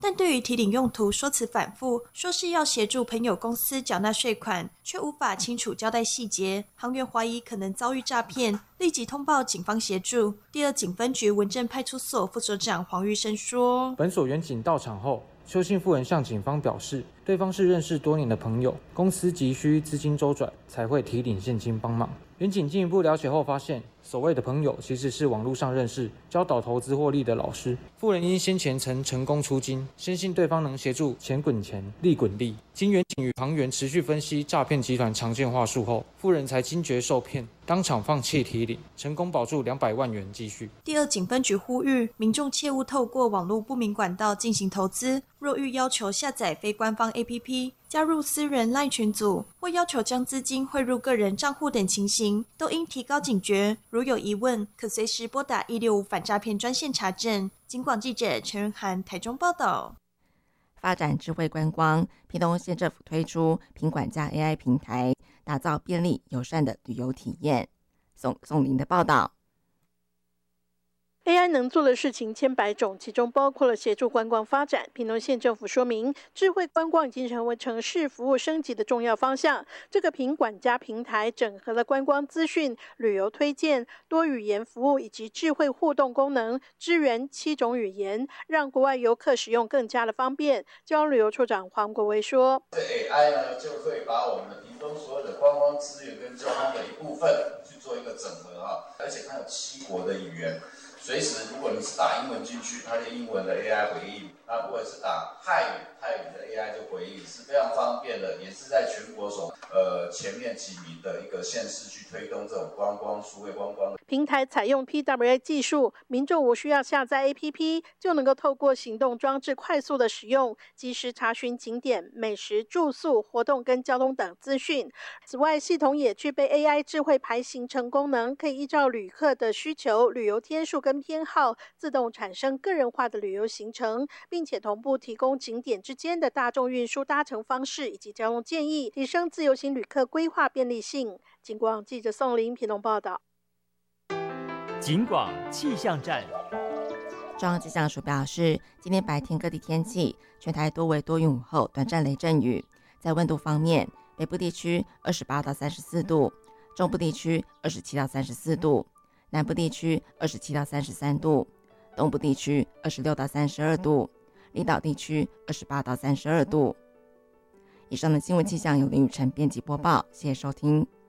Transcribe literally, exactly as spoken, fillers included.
但对于提领用途说辞反复，说是要协助朋友公司缴纳税款，却无法清楚交代细节，行员怀疑可能遭遇诈骗，立即通报警方协助。第二警分局文正派出所副所长黄玉生说， 本所员警到场后，邱姓妇人向警方表示，对方是认识多年的朋友，公司急需资金周转，才会提领现金帮忙。员警进一步了解后发现，所谓的朋友其实是网络上认识、教导投资获利的老师。妇人因先前曾成功出金，深信对方能协助钱滚钱、利滚利。经员警与行员持续分析诈骗集团常见话术后，妇人才惊觉受骗，当场放弃提领，成功保住两百万元积蓄。 第二警分局呼吁民众切勿透过网络不明管道进行投资，若欲要求下载非官方 A P P、加入私人 LINE 群组或要求将资金汇入个人账户等情形，都应提高警觉。如有疑问，可随时拨打一六五反诈骗专线查证。警广记者陈仁涵台中报道。 发展智慧观光，屏东县政府推出品管家 A I 平台，打造便利友善的旅游体验。宋宋林的报道。 A I 能做的事情千百种，其中包括了协助观光发展。屏东县政府说明，智慧观光已经成为城市服务升级的重要方向。这个品管家平台整合了观光资讯、旅游推荐、多语言服务以及智慧互动功能，支援七种语言，让国外游客使用更加的方便。交通旅游处长黄国维说：“ 这 A I 呢，就会把我们的屏东所有的观光资源跟交通的一部分去做一个整合哈，而且它有七国的语言。”随时，如果你是打英文进去，它的英文的 A I 回应；那如果是打泰语，泰语的 A I 就回应，是非常方便的，也是在全国所呃前面几名的一个县市去推动这种观光数位观光。 平台采用 P W A 技术，民众无需要下载 A P P， 就能够透过行动装置快速的使用，及时查询景点、美食、住宿、活动跟交通等资讯。此外，系统也具备 A I 智慧排行程功能，可以依照旅客的需求、旅游天数跟偏好，自动产生个人化的旅游行程，并且同步提供景点之间的大众运输搭乘方式以及交通建议，提升自由行旅客规划便利性。警广记者宋林屏东报道。 警广气象站。 中央气象署表示，今天白天各地天气，全台多为多云午后短暂雷阵雨。在温度方面，北部地区二十八到三十四度，中部地区二十七到三十四度，南部地区二十七到三十三度，东部地区二十六到三十二度，离岛地区二十八到三十二度。以上的新闻气象由林雨晨编辑播报，谢谢收听。